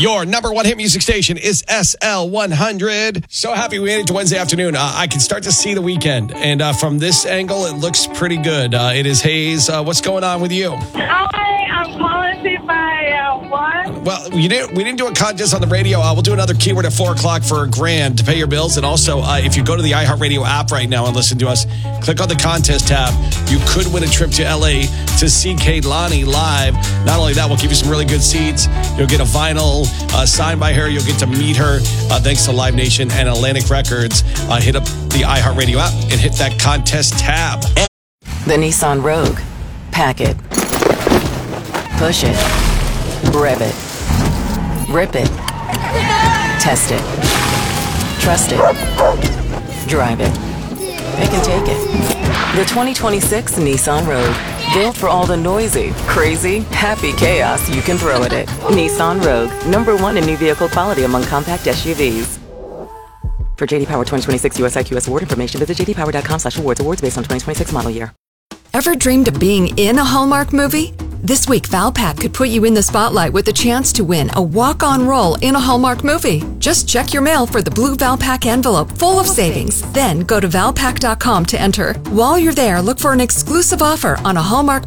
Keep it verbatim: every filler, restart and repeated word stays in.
Your number one hit music station is S L one hundred. So happy we made it to Wednesday afternoon. Uh, I can start to see the weekend. And uh, from this angle, it looks pretty good. Uh, it is Hayes. Uh, what's going on with you? Hi, I'm calling to see if I uh, won. Well, you didn't, we didn't do a contest on the radio. Uh, we'll do another keyword at four o'clock for a grand to pay your bills. And also, uh, if you go to the iHeartRadio app right now and listen to us, click on the contest tab. You could win a trip to L A to see Kehlani live. Not only that, we'll give you some really good seats. You'll get a vinyl uh, signed by her. You'll get to meet her uh, thanks to Live Nation and Atlantic Records. Uh, hit up the iHeartRadio app and hit that contest tab. The Nissan Rogue. Pack it. Push it. Rev it. Rip it. Test it. Trust it. Drive it. Pick and take it. The twenty twenty-six Nissan Rogue. Built for all the noisy, crazy, happy chaos you can throw at it. Nissan Rogue. Number one in new vehicle quality among compact S U Vs. For J D Power twenty twenty-six U S I Q S award information, visit j d power dot com slash awards. Awards based on twenty twenty-six model year. Ever dreamed of being in a Hallmark movie? This week, Valpak could put you in the spotlight with the chance to win a walk-on role in a Hallmark movie. Just check your mail for the blue Valpak envelope full of savings. Then go to valpak dot com to enter. While you're there, look for an exclusive offer on a Hallmark